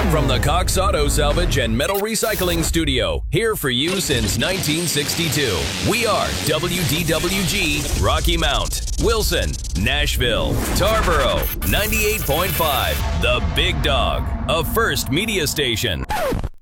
From the Cox Auto Salvage and Metal Recycling Studio, here for you since 1962. We are WDWG Rocky Mount, Wilson, Nashville, Tarboro, 98.5, The Big Dog, a First Media Station.